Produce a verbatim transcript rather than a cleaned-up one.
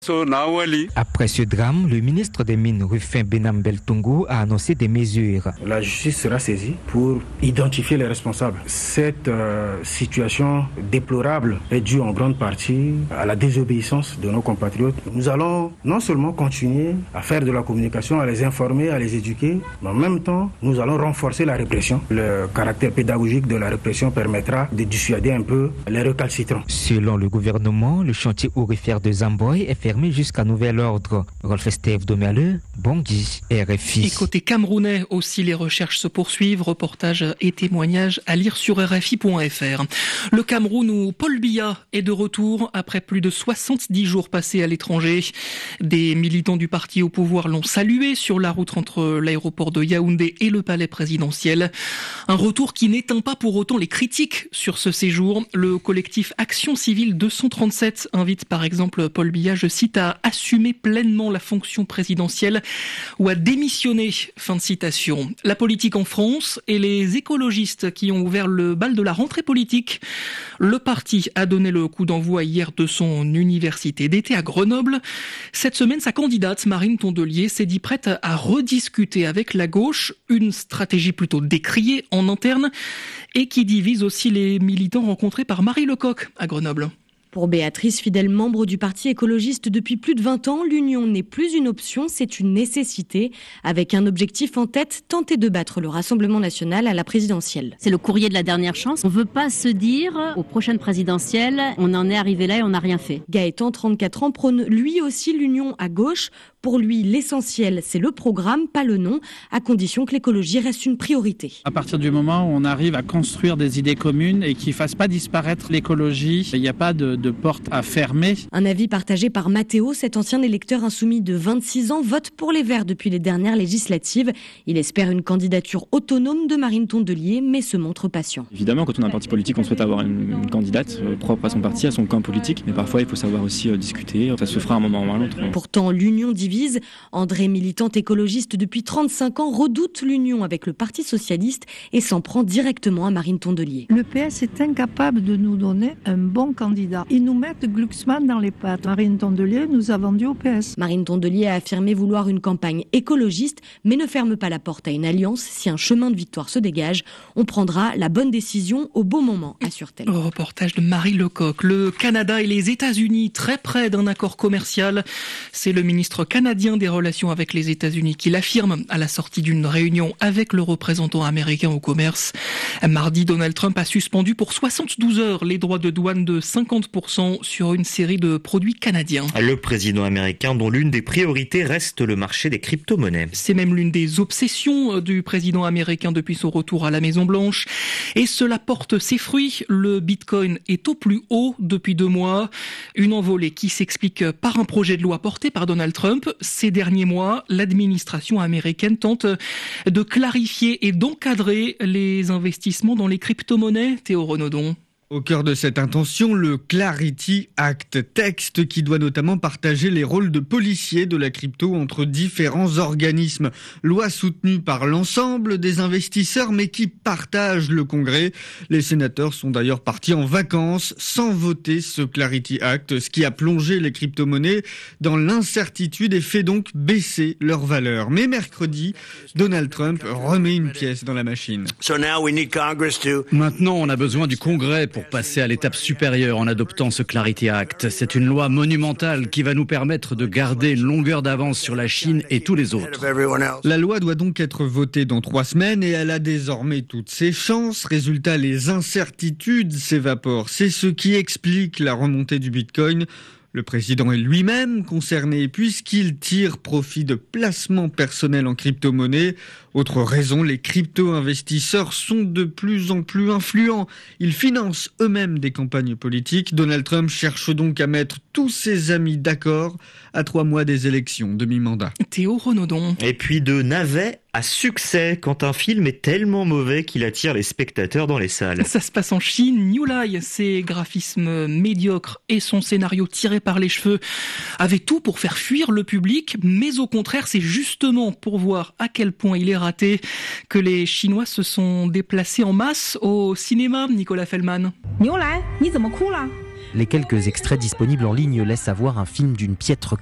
Après ce drame, le ministre des Mines, Rufin Benambel Tungu, a annoncé des mesures. La justice sera saisie pour identifier les responsables. Cette euh, situation déplorable est due en grande partie à la désobéissance de nos compatriotes. Nous allons non seulement continuer à faire de la communication, à les informer, à les éduquer, mais en même temps, nous allons renforcer la répression. Le caractère pédagogique de la répression permettra de dissuader un peu les récalcitrants. Selon le gouvernement, le chantier aurifère de Zamboy est fermé jusqu'à nouvel ordre. Rolf Estève Domerle, Bangui, R F I. Et côté camerounais aussi, les recherches se poursuivent. Reportages et témoignages à lire sur R F I point F R. Le Cameroun où Paul Biya est de retour après plus de soixante-dix jours passés à l'étranger. Des militants du parti au pouvoir l'ont salué sur la route entre l'aéroport de Yaoundé et le palais présidentiel. Un retour qui n'éteint pas pour autant les critiques sur ce séjour. Le collectif Action Civile deux cent trente-sept invite par exemple Paul Biya, je cite, à assumer pleinement la fonction présidentielle ou à démissionner. Fin de citation. La politique en France et les écologistes qui ont ouvert le bal de la rentrée politique. Le parti a donné le coup d'envoi hier de son université d'été à Grenoble. Cette semaine, sa candidate Marine Tondelier s'est dit prête à rediscuter avec la gauche, une stratégie plutôt décriée en interne et qui divise aussi les militants rencontrés par Marie Lecoq à Grenoble. Pour Béatrice, fidèle membre du Parti écologiste depuis plus de vingt ans, l'union n'est plus une option, c'est une nécessité. Avec un objectif en tête, tenter de battre le Rassemblement national à la présidentielle. C'est le courrier de la dernière chance. On ne veut pas se dire, aux prochaines présidentielles, on en est arrivé là et on n'a rien fait. Gaëtan, trente-quatre ans, prône lui aussi l'union à gauche. Pour lui, l'essentiel, c'est le programme, pas le nom, à condition que l'écologie reste une priorité. À partir du moment où on arrive à construire des idées communes et qui ne fassent pas disparaître l'écologie, il n'y a pas de, de porte à fermer. Un avis partagé par Mathéo, cet ancien électeur insoumis de vingt-six ans, vote pour les Verts depuis les dernières législatives. Il espère une candidature autonome de Marine Tondelier, mais se montre patient. Évidemment, quand on a un parti politique, on souhaite avoir une, une candidate euh, propre à son parti, à son camp politique. Mais parfois, il faut savoir aussi euh, discuter. Ça se fera à un moment ou à un autre. Pourtant, l'union divise. André, militante écologiste depuis trente-cinq ans, redoute l'union avec le Parti socialiste et s'en prend directement à Marine Tondelier. Le P S est incapable de nous donner un bon candidat. Ils nous mettent Glucksmann dans les pattes. Marine Tondelier nous a vendu au P S. Marine Tondelier a affirmé vouloir une campagne écologiste, mais ne ferme pas la porte à une alliance. Si un chemin de victoire se dégage, on prendra la bonne décision au bon moment, assure-t-elle. Au reportage de Marie Lecoq. Le Canada et les États-Unis très près d'un accord commercial. C'est le ministre canadien des Relations avec les États-Unis qui l'affirme à la sortie d'une réunion avec le représentant américain au commerce. Mardi, Donald Trump a suspendu pour soixante-douze heures les droits de douane de cinquante pour cent sur une série de produits canadiens. Le président américain dont l'une des priorités reste le marché des crypto-monnaies. C'est même l'une des obsessions du président américain depuis son retour à la Maison-Blanche. Et cela porte ses fruits. Le Bitcoin est au plus haut depuis deux mois. Une envolée qui s'explique par un projet de loi porté par Donald Trump. Ces derniers mois, l'administration américaine tente de clarifier et d'encadrer les investissements dans les crypto-monnaies. Théo Renaudon. Au cœur de cette intention, le Clarity Act, texte qui doit notamment partager les rôles de policiers de la crypto entre différents organismes. Loi soutenue par l'ensemble des investisseurs, mais qui partage le Congrès. Les sénateurs sont d'ailleurs partis en vacances sans voter ce Clarity Act, ce qui a plongé les crypto-monnaies dans l'incertitude et fait donc baisser leur valeur. Mais mercredi, Donald Trump remet une pièce dans la machine. Maintenant, on a besoin du Congrès pour passer à l'étape supérieure en adoptant ce Clarity Act. C'est une loi monumentale qui va nous permettre de garder une longueur d'avance sur la Chine et tous les autres. La loi doit donc être votée dans trois semaines et elle a désormais toutes ses chances. Résultat, les incertitudes s'évaporent. C'est ce qui explique la remontée du Bitcoin. Le président est lui-même concerné puisqu'il tire profit de placements personnels en crypto-monnaie. Autre raison, les crypto-investisseurs sont de plus en plus influents. Ils financent eux-mêmes des campagnes politiques. Donald Trump cherche donc à mettre tous ses amis d'accord à trois mois des élections de mi-mandat. Théo Renaudon. Et puis de navet à succès quand un film est tellement mauvais qu'il attire les spectateurs dans les salles. Ça se passe en Chine. New Lai, ses graphismes médiocres et son scénario tiré par les cheveux avaient tout pour faire fuir le public, mais au contraire, c'est justement pour voir à quel point il est raté que les Chinois se sont déplacés en masse au cinéma. Nicolas Fellman. New Lai, 你怎么哭了? Les quelques extraits disponibles en ligne laissent avoir un film d'une piètre